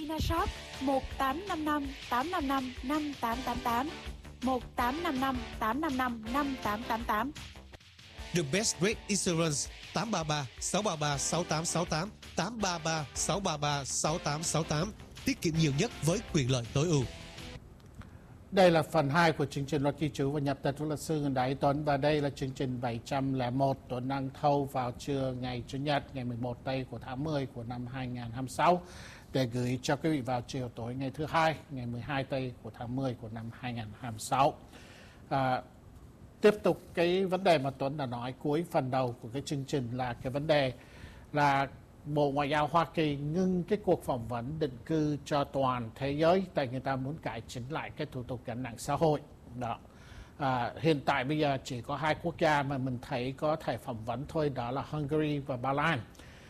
Vinashop 1855 855 5888 1855 855 5888. The Best Rate Insurance 833 633 6868 833 633 6868. Tiết kiệm nhiều nhất với quyền lợi tối ưu. Đây là phần 2 của chương trình Luật Di trú và nhập tịch của luật sư Nguyễn Đại Tuấn, và đây là chương trình 701 Tuấn đăng thâu vào trưa ngày Chủ nhật ngày 11 tây của tháng 10 của năm 2026 để gửi cho quý vị vào chiều tối ngày thứ Hai ngày 12 tây của tháng 10 của năm 2026. Tiếp tục cái vấn đề mà Tuấn đã nói cuối phần đầu của cái chương trình là cái vấn đề là Bộ Ngoại giao Hoa Kỳ ngưng cái cuộc phỏng vấn định cư cho toàn thế giới tại người ta muốn cải chính lại cái thủ tục gánh nặng xã hội. Đó. Hiện tại bây giờ chỉ có 2 quốc gia mà mình thấy có thể phỏng vấn thôi, đó là Hungary và Ba Lan.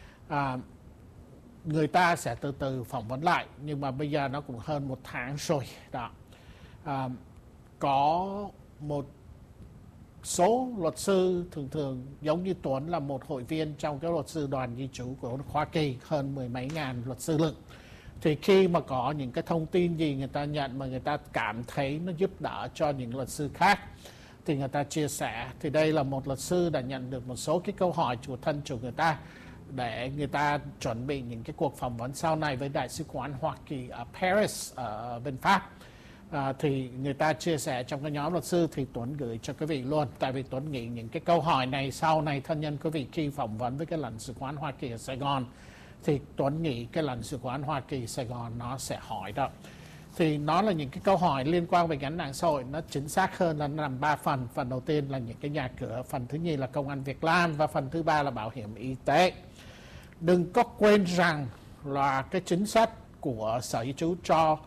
Người ta sẽ từ từ phỏng vấn lại, nhưng mà bây giờ nó cũng hơn 1 tháng rồi. Đó. Có một số luật sư thường giống như Tuấn là một hội viên trong cái luật sư đoàn di trú của Hoa Kỳ, hơn 10 mấy ngàn luật sư lực. Thì khi mà có những cái thông tin gì người ta nhận mà người ta cảm thấy nó giúp đỡ cho những luật sư khác thì người ta chia sẻ. Thì đây là một luật sư đã nhận được một số cái câu hỏi của thân chủ người ta để người ta chuẩn bị những cái cuộc phỏng vấn sau này với Đại sứ quán Hoa Kỳ ở Paris ở bên Pháp. Thì người ta chia sẻ trong cái nhóm luật sư thì Tuấn gửi cho quý vị luôn. Tại vì Tuấn nghĩ những cái câu hỏi này sau này thân nhân quý vị khi phỏng vấn với cái lãnh sự quán Hoa Kỳ ở Sài Gòn thì Tuấn nghĩ cái lãnh sự quán Hoa Kỳ Sài Gòn nó sẽ hỏi đó. Thì nó là những cái câu hỏi liên quan về gánh nặng xã hội, nó chính xác hơn là nó làm 3 phần. Phần đầu tiên là những cái nhà cửa, phần thứ nhì là công ăn việc làm, và phần thứ ba là bảo hiểm y tế. Đừng có quên rằng là cái chính sách của Sở Di trú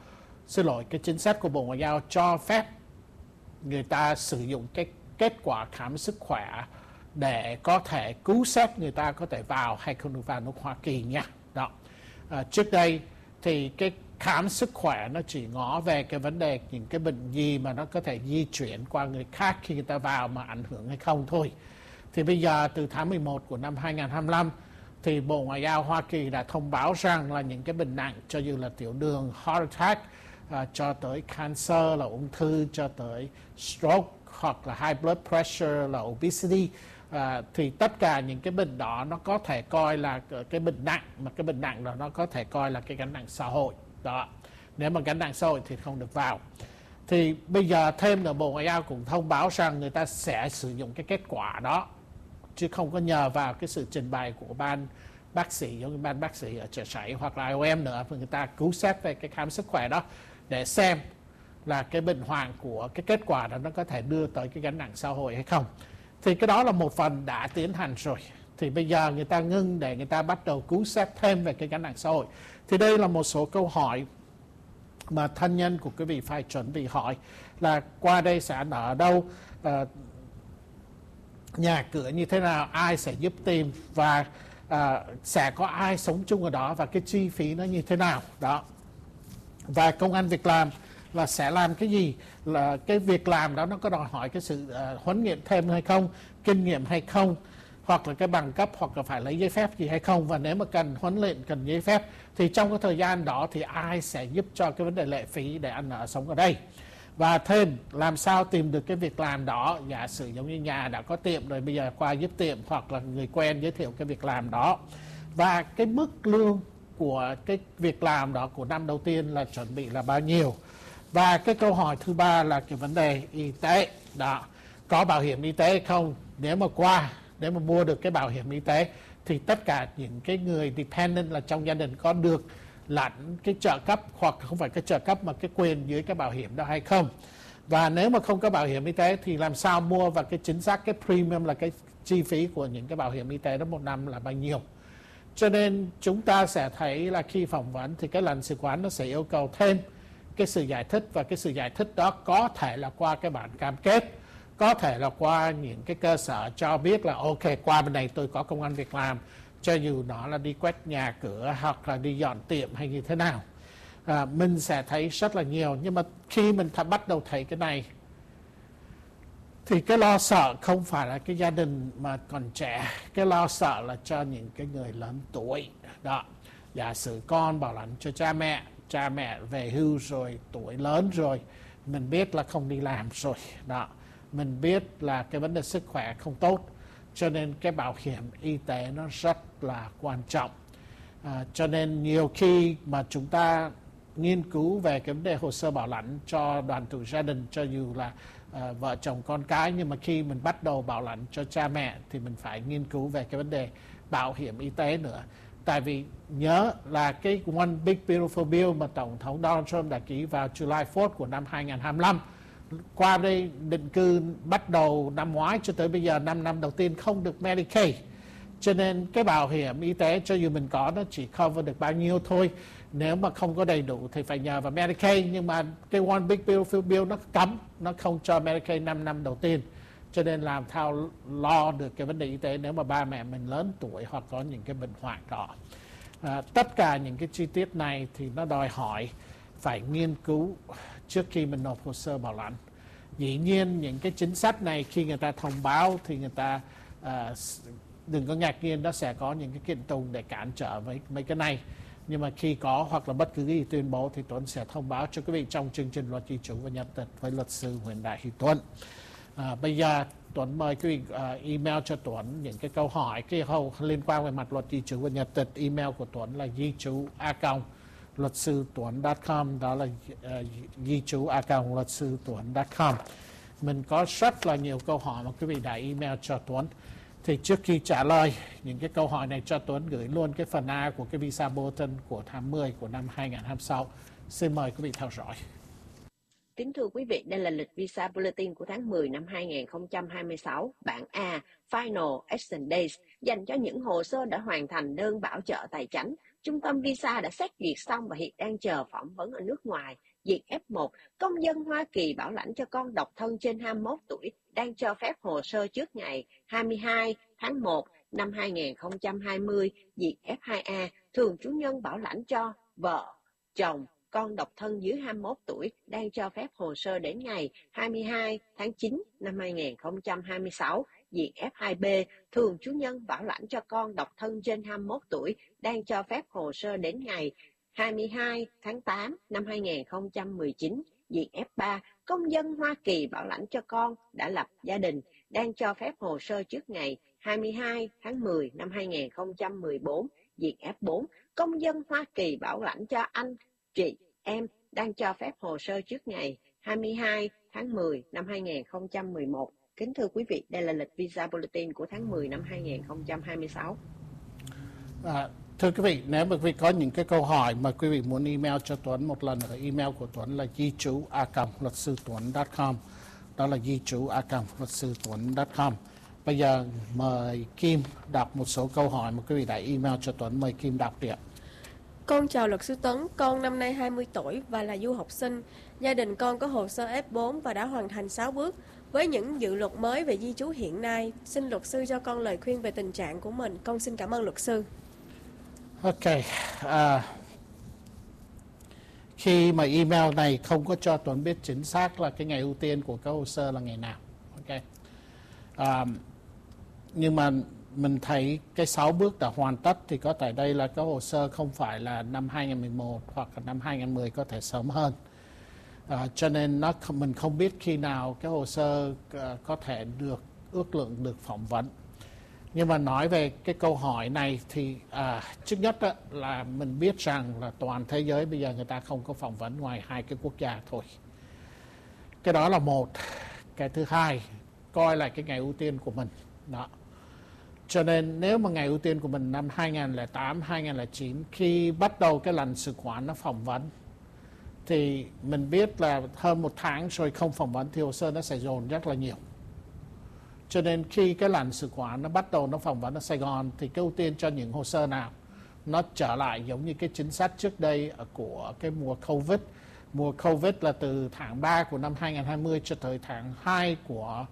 cái chính sách của Bộ Ngoại giao cho phép người ta sử dụng cái kết quả khám sức khỏe để có thể cứu xét người ta có thể vào hay không được vào nước Hoa Kỳ nha. Đó. Trước đây thì cái khám sức khỏe nó chỉ ngó về cái vấn đề những cái bệnh gì mà nó có thể di chuyển qua người khác khi người ta vào mà ảnh hưởng hay không thôi. Thì bây giờ từ tháng 11 của năm 2025 thì Bộ Ngoại giao Hoa Kỳ đã thông báo rằng là những cái bệnh nặng cho dù là tiểu đường, heart attack, cho tới cancer là ung thư, cho tới stroke hoặc là high blood pressure là obesity, thì tất cả những cái bệnh đó nó có thể coi là cái bệnh nặng, mà cái bệnh nặng đó nó có thể coi là cái gánh nặng xã hội đó. Nếu mà gánh nặng xã hội thì không được vào. Thì bây giờ thêm nữa Bộ Ngoại giao cũng thông báo rằng người ta sẽ sử dụng cái kết quả đó chứ không có nhờ vào cái sự trình bày của ban bác sĩ, giống như ban bác sĩ ở chợ Sảy hoặc là IOM nữa, người ta cứu xét về cái khám sức khỏe đó để xem là cái bệnh hoạn của cái kết quả đó nó có thể đưa tới cái gánh nặng xã hội hay không. Thì cái đó là một phần đã tiến hành rồi. Thì bây giờ người ta ngưng để người ta bắt đầu cứu xét thêm về cái gánh nặng xã hội. Thì đây là một số câu hỏi mà thân nhân của quý vị phải chuẩn bị hỏi là qua đây sẽ ở đâu, nhà cửa như thế nào, ai sẽ giúp tìm, và sẽ có ai sống chung ở đó, và cái chi phí nó như thế nào đó. Và công ăn việc làm là sẽ làm cái gì, là cái việc làm đó nó có đòi hỏi cái sự huấn luyện thêm hay không, kinh nghiệm hay không, hoặc là cái bằng cấp, hoặc là phải lấy giấy phép gì hay không. Và nếu mà cần huấn luyện, cần giấy phép thì trong cái thời gian đó thì ai sẽ giúp cho cái vấn đề lệ phí để ăn ở sống ở đây. Và thêm làm sao tìm được cái việc làm đó, giả sử giống như nhà đã có tiệm rồi bây giờ qua giúp tiệm, hoặc là người quen giới thiệu cái việc làm đó. Và cái mức lương của cái việc làm đó của năm đầu tiên là chuẩn bị là bao nhiêu. Và cái câu hỏi thứ ba là cái vấn đề y tế đó, có bảo hiểm y tế hay không. Nếu mà mua được cái bảo hiểm y tế thì tất cả những cái người dependent là trong gia đình có được lãnh cái trợ cấp, hoặc không phải cái trợ cấp mà cái quyền dưới cái bảo hiểm đó hay không. Và nếu mà không có bảo hiểm y tế thì làm sao mua, và cái chính xác cái premium là cái chi phí của những cái bảo hiểm y tế đó một năm là bao nhiêu. Cho nên chúng ta sẽ thấy là khi phỏng vấn thì cái lãnh sự quán nó sẽ yêu cầu thêm cái sự giải thích, và cái sự giải thích đó có thể là qua cái bản cam kết, có thể là qua những cái cơ sở cho biết là ok, qua bên này tôi có công ăn việc làm, cho dù nó là đi quét nhà cửa hoặc là đi dọn tiệm hay như thế nào. Mình sẽ thấy rất là nhiều. Nhưng mà khi mình bắt đầu thấy cái này thì cái lo sợ không phải là cái gia đình mà còn trẻ, cái lo sợ là cho những cái người lớn tuổi đó. Giả sử con bảo lãnh cho cha mẹ cha mẹ về hưu rồi, tuổi lớn rồi, mình biết là không đi làm rồi đó, mình biết là cái vấn đề sức khỏe không tốt, cho nên cái bảo hiểm y tế nó rất là quan trọng. Cho nên nhiều khi mà chúng ta nghiên cứu về cái vấn đề hồ sơ bảo lãnh cho đoàn tụ gia đình, cho dù là vợ chồng con cái, nhưng mà khi mình bắt đầu bảo lãnh cho cha mẹ thì mình phải nghiên cứu về cái vấn đề bảo hiểm y tế nữa. Tại vì nhớ là cái One Big Beautiful Bill mà Tổng thống Donald Trump đã ký vào July 4 của năm 2025, qua đây định cư bắt đầu năm ngoái cho tới bây giờ 5 năm đầu tiên không được Medicaid. Cho nên cái bảo hiểm y tế cho dù mình có nó chỉ cover được bao nhiêu thôi. Nếu mà không có đầy đủ thì phải nhờ vào Medicaid. Nhưng mà cái One Big Beautiful Bill nó cấm, nó không cho Medicaid 5 năm đầu tiên. Cho nên làm sao lo được cái vấn đề y tế nếu mà ba mẹ mình lớn tuổi hoặc có những cái bệnh hoạn đó. Tất cả những cái chi tiết này thì nó đòi hỏi phải nghiên cứu trước khi mình nộp hồ sơ bảo lãnh. Dĩ nhiên những cái chính sách này khi người ta thông báo thì người ta đừng có ngạc nhiên, nó sẽ có những cái kiện tụng để cản trở với mấy cái này. Nhưng mà khi có hoặc là bất cứ cái gì tuyên bố thì Tuấn sẽ thông báo cho quý vị trong chương trình Luật Di trú và Nhập tịch với luật sư Nguyễn Đại Huy Tuấn. Bây giờ Tuấn mời quý vị email cho Tuấn những cái câu hỏi cái liên quan về mặt luật di trú và nhập tịch. Email của Tuấn là di trú luật sư Tuấn.com, đó là di trú luật sư Tuấn.com. Mình có rất là nhiều câu hỏi mà quý vị đã email cho Tuấn. Thì trước khi trả lời những cái câu hỏi này cho Tuấn gửi luôn cái phần A của cái visa bulletin của tháng 10 của năm 2026. Xin mời quý vị theo dõi. Kính thưa quý vị, đây là lịch visa bulletin của tháng 10 năm 2026, bản A, Final Action Days, dành cho những hồ sơ đã hoàn thành đơn bảo trợ tài chánh. Trung tâm visa đã xét duyệt xong và hiện đang chờ phỏng vấn ở nước ngoài. Diện F1, công dân Hoa Kỳ bảo lãnh cho con độc thân trên 21 tuổi, đang cho phép hồ sơ trước ngày 22 tháng 1 năm 2020. Diện F2A, thường trú nhân bảo lãnh cho vợ, chồng, con độc thân dưới 21 tuổi, đang cho phép hồ sơ đến ngày 22 tháng 9 năm 2026. Diện F2B, thường trú nhân bảo lãnh cho con độc thân trên 21 tuổi, đang cho phép hồ sơ đến ngày 22 tháng 8 năm 2019. Diện F3, công dân Hoa Kỳ bảo lãnh cho con đã lập gia đình, đang cho phép hồ sơ trước ngày 22 tháng 10 năm 2014. Diện F4, công dân Hoa Kỳ bảo lãnh cho anh, chị, em, đang cho phép hồ sơ trước ngày 22 tháng 10 năm 2011. Kính thưa quý vị, đây là lịch visa bulletin của tháng 10 năm 2026. Thưa quý vị, nếu mà quý vị có những cái câu hỏi mà quý vị muốn email cho Tuấn, một lần nữa email của Tuấn là di trú luật sư Tuấn.com, đó là di trú luật sư Tuấn.com. Bây giờ mời Kim đọc một số câu hỏi mà quý vị đã email cho Tuấn. Mời Kim đọc đi ạ. Con chào luật sư Tuấn, con năm nay 20 tuổi và là du học sinh. Gia đình con có hồ sơ F4 và đã hoàn thành 6 bước. Với những dự luật mới về di trú hiện nay, xin luật sư cho con lời khuyên về tình trạng của mình. Con xin cảm ơn luật sư. Ok. Khi mà email này không có cho Tuấn biết chính xác là cái ngày ưu tiên của các hồ sơ là ngày nào. Ok. Nhưng mà mình thấy cái 6 bước đã hoàn tất thì có thể đây là cái hồ sơ không phải là năm 2011 hoặc là năm 2010, có thể sớm hơn. Cho nên mình không biết khi nào cái hồ sơ có thể được ước lượng được phỏng vấn. Nhưng mà nói về cái câu hỏi này thì trước nhất là mình biết rằng là toàn thế giới bây giờ người ta không có phỏng vấn ngoài 2 cái quốc gia thôi. Cái đó là một. Cái thứ hai, coi lại cái ngày ưu tiên của mình. Đó. Cho nên nếu mà ngày ưu tiên của mình năm 2008, 2009, khi bắt đầu cái lần sứ quán nó phỏng vấn, thì mình biết là hơn 1 tháng rồi không phỏng vấn thì hồ sơ nó sẽ dồn rất là nhiều. Cho nên khi cái lần sứ quán nó bắt đầu nó phỏng vấn ở Sài Gòn thì cái ưu tiên cho những hồ sơ nào nó trở lại giống như cái chính sách trước đây của cái mùa Covid. Mùa Covid là từ tháng 3 của năm 2020 cho tới tháng 2 của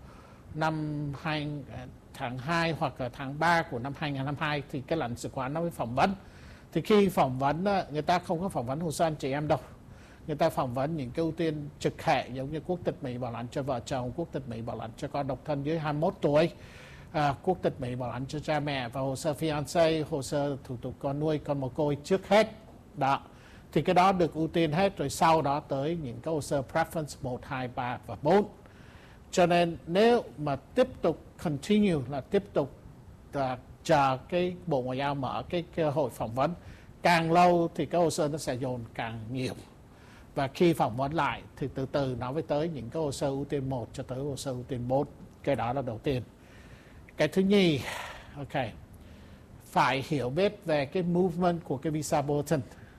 tháng 2 hoặc là tháng 3 của năm 2022 thì cái lãnh sự quán nó mới phỏng vấn. Thì khi phỏng vấn người ta không có phỏng vấn hồ sơ anh chị em đâu. Người ta phỏng vấn những cái ưu tiên trực hệ giống như quốc tịch Mỹ bảo lãnh cho vợ chồng, quốc tịch Mỹ bảo lãnh cho con độc thân dưới 21 tuổi, quốc tịch Mỹ bảo lãnh cho cha mẹ và hồ sơ fiancé, hồ sơ thủ tục con nuôi, con mồ côi trước hết. Đó. thì cái đó được ưu tiên hết, rồi sau đó tới những cái hồ sơ preference 1, 2, 3 và 4. Cho nên nếu mà tiếp tục continue là tiếp tục chờ cái Bộ Ngoại giao mở cái cơ hội phỏng vấn càng lâu thì cái hồ sơ nó sẽ dồn càng nhiều. Và khi phỏng vấn lại thì từ từ nó mới tới những cái hồ sơ ưu tiên 1 cho tới hồ sơ ưu tiên 4. Cái đó là đầu tiên. Cái thứ nhì, phải hiểu biết về cái movement của cái visa bulletin.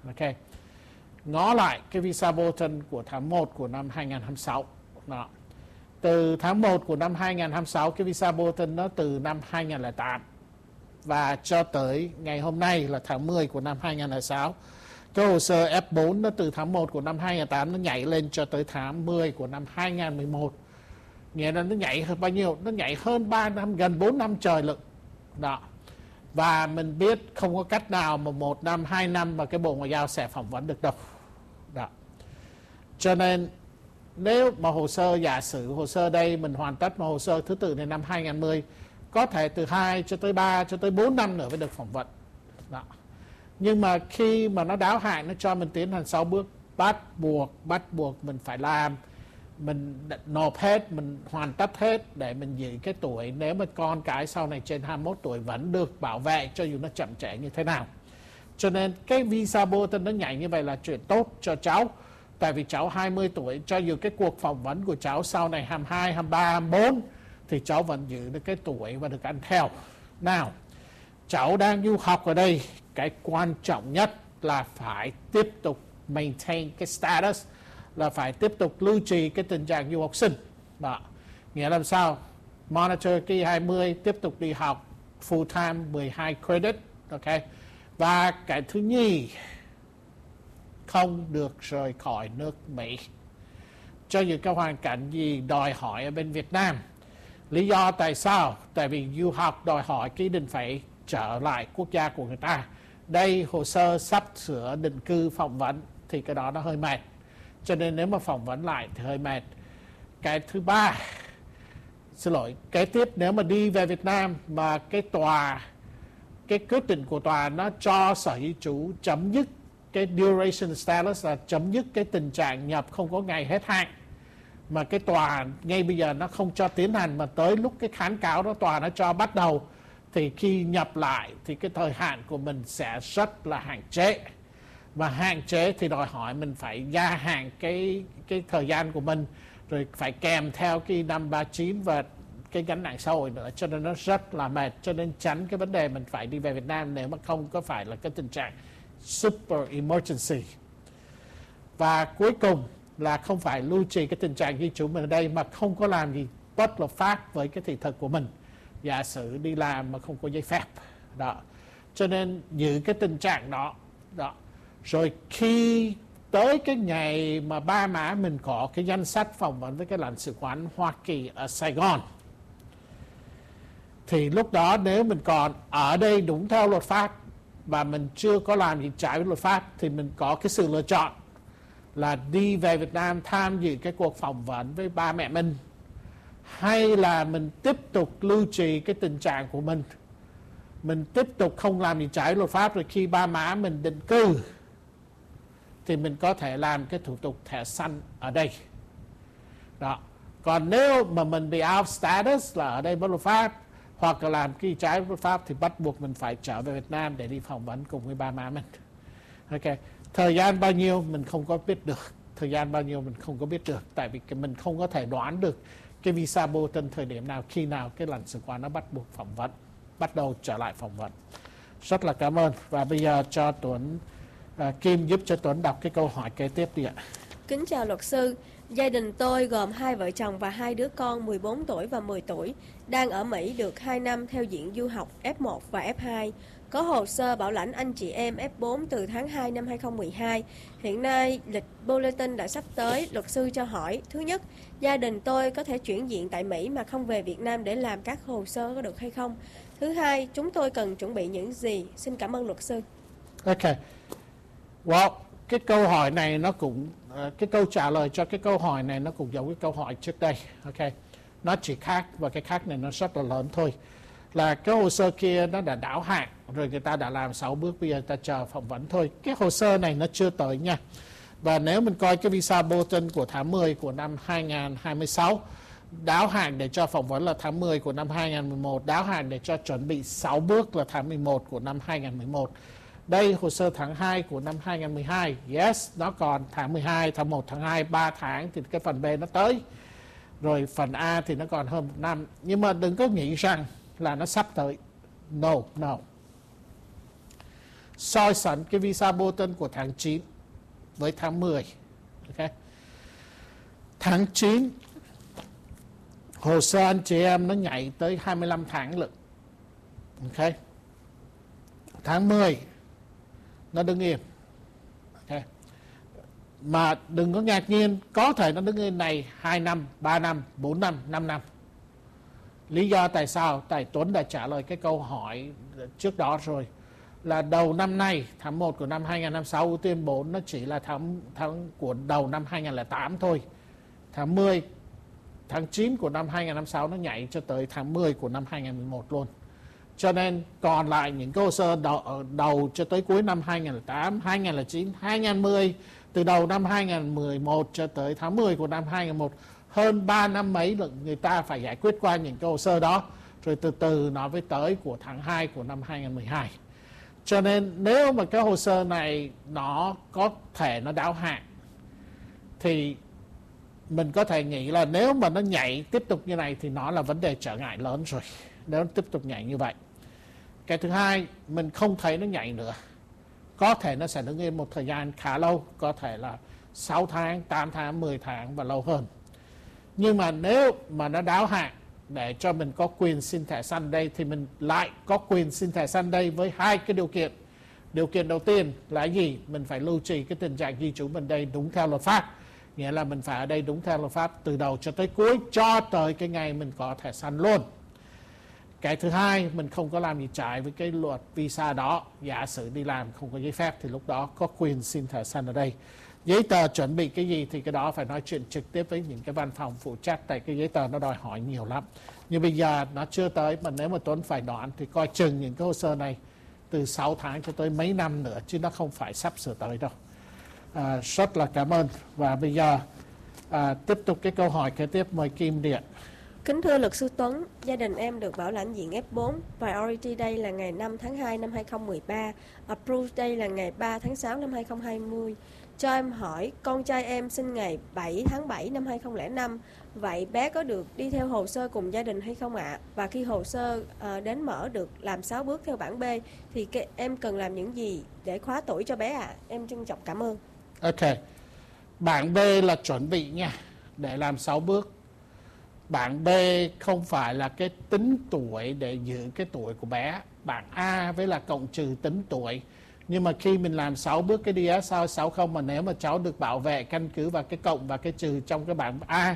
Ngó lại cái visa bulletin của tháng 1 của năm 2026. Đó. Từ tháng 1 của năm 2026, cái visa bulletin nó từ năm 2008 và cho tới ngày hôm nay là tháng 10 của năm 2006. Cái hồ sơ F4 nó từ tháng 1 của năm 2008 nó nhảy lên cho tới tháng 10 của năm 2011. Nghĩa là nó nhảy hơn bao nhiêu? Nó nhảy hơn 3 năm, gần 4 năm trời lận. Đó. Và mình biết không có cách nào mà 1 năm, 2 năm mà cái Bộ Ngoại giao sẽ phỏng vấn được đâu. Đó. Cho nên nếu mà hồ sơ, giả sử hồ sơ đây mình hoàn tất mà hồ sơ thứ tự này năm 2010, có thể từ 2 cho tới 3 cho tới 4 năm nữa mới được phỏng vấn. Đó. Nhưng mà khi mà nó đáo hạn, nó cho mình tiến hành 6 bước, bắt buộc mình phải làm, mình nộp hết, mình hoàn tất hết để mình giữ cái tuổi, nếu mà con cái sau này trên 21 tuổi vẫn được bảo vệ cho dù nó chậm trễ như thế nào. Cho nên cái visa bulletin nó nhảy như vậy là chuyện tốt cho cháu. Tại vì cháu 20 tuổi, cho dù cái cuộc phỏng vấn của cháu sau này 22, 23, 24 thì cháu vẫn giữ được cái tuổi và được ăn theo. Nào, cháu đang du học ở đây, cái quan trọng nhất là phải tiếp tục maintain cái status, là phải tiếp tục lưu trì cái tình trạng du học sinh. Đó. Nghĩa làm sao? Monitor kỳ 20, tiếp tục đi học full time 12 credit. Và cái thứ nhì, không được rời khỏi nước Mỹ cho dù cái hoàn cảnh gì đòi hỏi ở bên Việt Nam. Lý do tại sao? Tại vì du học đòi hỏi cái định phải trở lại quốc gia của người ta. Đây hồ sơ sắp sửa định cư phỏng vấn thì cái đó nó hơi mệt. Cho nên nếu mà phỏng vấn lại thì hơi mệt. Cái thứ ba, kế tiếp nếu mà đi về Việt Nam mà cái quyết định của tòa nó cho sở di trú chấm dứt cái duration status, là chấm dứt cái tình trạng nhập không có ngày hết hạn, mà cái tòa ngay bây giờ nó không cho tiến hành, mà tới lúc cái kháng cáo đó tòa nó cho bắt đầu, thì khi nhập lại thì cái thời hạn của mình sẽ rất là hạn chế. Và hạn chế thì đòi hỏi mình phải gia hạn cái thời gian của mình, rồi phải kèm theo cái năm 39 và cái gánh nặng xã hội nữa, cho nên nó rất là mệt. Cho nên tránh cái vấn đề mình phải đi về Việt Nam nếu mà không có phải là cái tình trạng super emergency. Và cuối cùng là không phải lưu trì cái tình trạng di trú mình ở đây mà không có làm gì bất hợp pháp với cái thị thực của mình. Giả sử đi làm mà không có giấy phép. Đó. Cho nên giữ cái tình trạng đó. Đó. Rồi khi tới cái ngày mà ba má mình có cái danh sách phỏng vấn với cái lãnh sự quán Hoa Kỳ ở Sài Gòn, thì lúc đó nếu mình còn ở đây đúng theo luật pháp và mình chưa có làm gì trái với luật pháp thì mình có cái sự lựa chọn là đi về Việt Nam tham dự cái cuộc phỏng vấn với ba mẹ hay là mình tiếp tục lưu trì cái tình trạng của mình tiếp tục không làm gì trái với luật pháp, rồi khi ba má mình định cư thì mình có thể làm cái thủ tục thẻ xanh ở đây. Đó. Còn nếu mà mình bị out status là ở đây bất luật pháp, hoặc là làm cái trái luật pháp, thì bắt buộc mình phải trở về Việt Nam để đi phỏng vấn cùng với ba má mình. Thời gian bao nhiêu mình không có biết được. Tại vì mình không có thể đoán được cái visa bulletin thời điểm nào, khi nào cái lãnh sự quán nó bắt buộc phỏng vấn, bắt đầu trở lại phỏng vấn. Rất là cảm ơn. Và bây giờ cho Tuấn, Kim giúp cho Tuấn đọc cái câu hỏi kế tiếp đi ạ. Kính chào luật sư. Gia đình tôi gồm 2 vợ chồng và 2 đứa con 14 tuổi và 10 tuổi, đang ở Mỹ được 2 năm theo diện du học F1 và F2. Có hồ sơ bảo lãnh anh chị em F4 từ tháng 2 năm 2012. Hiện nay, lịch bulletin đã sắp tới. Luật sư cho hỏi, thứ nhất, gia đình tôi có thể chuyển diện tại Mỹ mà không về Việt Nam để làm các hồ sơ có được hay không? Thứ hai, chúng tôi cần chuẩn bị những gì? Xin cảm ơn luật sư. Cái câu hỏi này nó cũng, cái câu trả lời cho cái câu hỏi này nó cũng giống cái câu hỏi trước đây. Nó chỉ khác, và cái khác này nó rất là lớn thôi. Là cái hồ sơ kia nó đã đáo hạn, rồi người ta đã làm 6 bước, bây giờ người ta chờ phỏng vấn thôi. Cái hồ sơ này nó chưa tới nha. Và nếu mình coi cái visa Bolton của tháng 10 của năm 2026, đáo hạn để cho phỏng vấn là tháng 10 của năm 2011, đáo hạn để cho chuẩn bị 6 bước là tháng 11 của năm 2011. Đây hồ sơ tháng 2 của năm 2012, yes, nó còn tháng 12, tháng 1, tháng 2, 3 tháng thì cái phần B nó tới. Rồi phần A thì nó còn hơn 1 năm. Nhưng mà đừng có nghĩ rằng là nó sắp tới. No. So sánh cái visa Bolton của tháng 9 với tháng 10. Okay. Tháng 9 hồ sơ anh chị em nó nhảy tới 25 tháng lận. Okay. Tháng 10 nó đứng yên. Okay. Mà đừng có ngạc nhiên, có thể nó đứng yên này 2 năm, 3 năm, 4 năm, 5 năm. Lý do tại sao? Tại Tuấn đã trả lời cái câu hỏi trước đó rồi. Là đầu năm nay, tháng 1 của năm 2056, ưu tiên 4 nó chỉ là tháng của đầu năm 2008 thôi. Tháng 10, tháng 9 của năm 2056 nó nhảy cho tới tháng 10 của năm 2011 luôn. Cho nên còn lại những hồ sơ đầu cho tới cuối năm 2008, 2009, 2010, từ đầu năm 2011 cho tới tháng 10 của năm 2011, hơn 3 năm mấy là người ta phải giải quyết qua những cái hồ sơ đó, rồi từ từ nó mới tới của tháng 2 của năm 2012. Cho nên nếu mà cái hồ sơ này nó có thể nó đáo hạn thì mình có thể nghĩ là nếu mà nó nhảy tiếp tục như này thì nó là vấn đề trở ngại lớn rồi, nếu nó tiếp tục nhảy như vậy. Cái thứ hai, mình không thấy nó nhảy nữa. Có thể nó sẽ đứng yên một thời gian khá lâu, có thể là 6 tháng, 8 tháng, 10 tháng và lâu hơn. Nhưng mà nếu mà nó đáo hạn để cho mình có quyền xin thẻ xanh đây thì mình lại có quyền xin thẻ xanh đây với 2 cái điều kiện. Điều kiện đầu tiên là gì? Mình phải lưu trì cái tình trạng di trú mình đây đúng theo luật pháp. Nghĩa là mình phải ở đây đúng theo luật pháp từ đầu cho tới cuối, cho tới cái ngày mình có thẻ xanh luôn. Cái thứ hai, mình không có làm gì trái với cái luật visa đó. Giả sử đi làm không có giấy phép thì lúc đó có quyền xin thẻ xanh ở đây. Giấy tờ chuẩn bị cái gì thì cái đó phải nói chuyện trực tiếp với những cái văn phòng phụ trách, tại cái giấy tờ nó đòi hỏi nhiều lắm. Nhưng bây giờ nó chưa tới, mà nếu mà Tuấn phải đoán thì coi chừng những cái hồ sơ này từ 6 tháng cho tới mấy năm nữa, chứ nó không phải sắp sửa tới đâu. Rất là cảm ơn. Và bây giờ tiếp tục cái câu hỏi kế tiếp, mời Kim Điện. Kính thưa luật sư Tuấn, gia đình em được bảo lãnh diện F4, Priority Day là ngày 5 tháng 2 năm 2013, Approved Day là ngày 3 tháng 6 năm 2020. Cho em hỏi, con trai em sinh ngày 7 tháng 7 năm 2005, vậy bé có được đi theo hồ sơ cùng gia đình hay không ạ? Và khi hồ sơ đến mở được làm 6 bước theo bảng B, thì em cần làm những gì để khóa tuổi cho bé ạ? Em trân trọng cảm ơn. Ok, bảng B là chuẩn bị nha, để làm 6 bước. Bảng B không phải là cái tính tuổi để giữ cái tuổi của bé. Bảng A với là cộng trừ tính tuổi. Nhưng mà khi mình làm 6 bước cái DS 60 mà nếu mà cháu được bảo vệ căn cứ vào cái cộng và cái trừ trong cái bảng A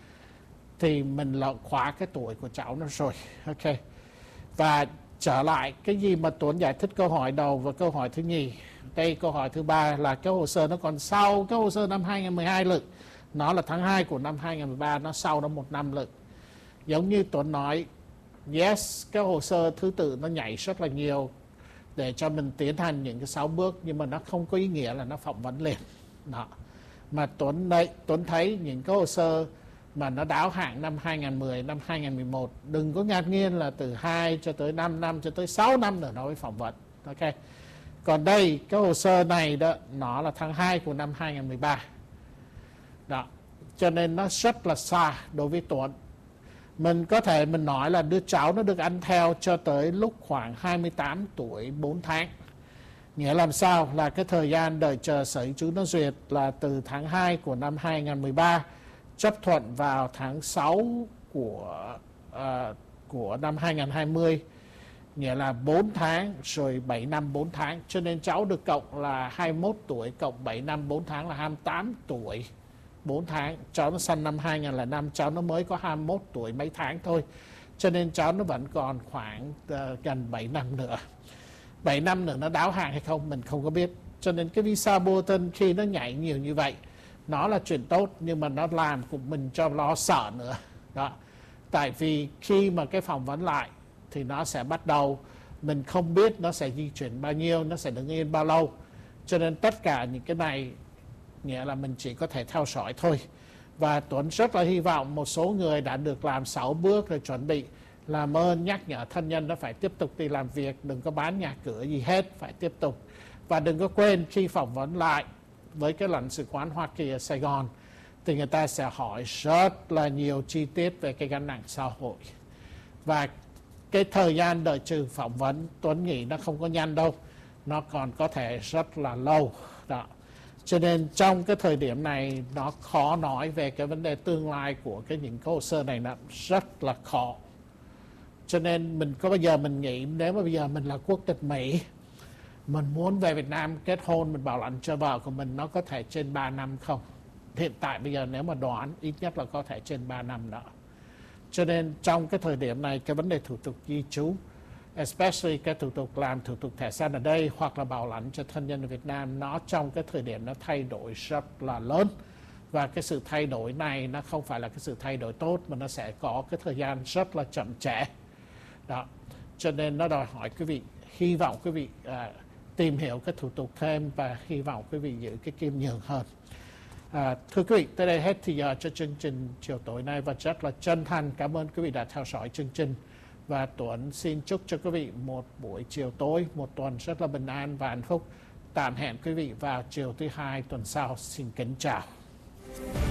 thì mình là khóa cái tuổi của cháu nó rồi. Ok. Và trở lại cái gì mà Tuấn giải thích câu hỏi đầu và câu hỏi thứ nhì. Đây câu hỏi thứ ba là cái hồ sơ nó còn sau cái hồ sơ năm 2012 lực. Nó là tháng 2 của năm 2013, nó sau đó 1 năm lực. Giống như Tuấn nói, yes, cái hồ sơ thứ tự nó nhảy rất là nhiều để cho mình tiến hành những cái 6 bước, nhưng mà nó không có ý nghĩa là nó phỏng vấn liền. Đó. Mà Tuấn thấy những cái hồ sơ mà nó đáo hạn năm 2010, năm 2011, đừng có ngạc nhiên là từ 2 cho tới 5 năm cho tới 6 năm nữa nó mới phỏng vấn. Ok. Còn đây, cái hồ sơ này đó, nó là tháng 2 của năm 2013. Đó. Cho nên nó rất là xa đối với Tuấn. Mình có thể mình nói là đứa cháu nó được ăn theo cho tới lúc khoảng 28 tuổi 4 tháng. Nghĩa làm sao là cái thời gian đợi chờ sở di trú nó duyệt là từ tháng 2 của năm 2013 chấp thuận vào tháng 6 của năm 2020. Nghĩa là 4 tháng rồi 7 năm 4 tháng. Cho nên cháu được cộng là 21 tuổi cộng 7 năm 4 tháng là 28 tuổi 4 tháng. Cháu nó sinh năm 2005, cháu nó mới có 21 tuổi mấy tháng thôi. Cho nên cháu nó vẫn còn khoảng gần 7 năm nữa. 7 năm nữa nó đáo hạn hay không mình không có biết. Cho nên cái visa Bolton khi nó nhảy nhiều như vậy, nó là chuyện tốt, nhưng mà nó làm của mình cho lo sợ nữa. Đó. Tại vì khi mà cái phỏng vấn lại thì nó sẽ bắt đầu mình không biết nó sẽ di chuyển bao nhiêu, nó sẽ đứng yên bao lâu. Cho nên tất cả những cái này nghĩa là mình chỉ có thể theo dõi thôi. Và Tuấn rất là hy vọng một số người đã được làm 6 bước rồi chuẩn bị làm ơn nhắc nhở thân nhân nó phải tiếp tục đi làm việc, đừng có bán nhà cửa gì hết, phải tiếp tục. Và đừng có quên khi phỏng vấn lại với cái lãnh sự quán Hoa Kỳ ở Sài Gòn thì người ta sẽ hỏi rất là nhiều chi tiết về cái gánh nặng xã hội. Và cái thời gian đợi trừ phỏng vấn Tuấn nghĩ nó không có nhanh đâu, nó còn có thể rất là lâu đó. Cho nên trong cái thời điểm này nó khó nói về cái vấn đề tương lai của những cái hồ sơ này, nó rất là khó. Cho nên mình có bao giờ mình nghĩ nếu mà bây giờ mình là quốc tịch Mỹ, mình muốn về Việt Nam kết hôn, mình bảo lãnh cho vợ của mình, nó có thể trên 3 năm không? Hiện tại bây giờ nếu mà đoán ít nhất là có thể trên 3 năm nữa. Cho nên trong cái thời điểm này cái vấn đề thủ tục di trú, especially cái thủ tục làm thủ tục thẻ xanh ở đây hoặc là bảo lãnh cho thân nhân ở Việt Nam, nó trong cái thời điểm nó thay đổi rất là lớn. Và cái sự thay đổi này nó không phải là cái sự thay đổi tốt, mà nó sẽ có cái thời gian rất là chậm trễ. Đó. Cho nên nó đòi hỏi quý vị, hy vọng quý vị tìm hiểu cái thủ tục thêm và hy vọng quý vị giữ cái kim nhường hơn. Thưa quý vị, tới đây hết thì giờ cho chương trình chiều tối nay và rất là chân thành cảm ơn quý vị đã theo dõi chương trình. Và Tuấn xin chúc cho quý vị một buổi chiều tối, một tuần rất là bình an và hạnh phúc. Tạm hẹn quý vị vào chiều thứ Hai tuần sau. Xin kính chào.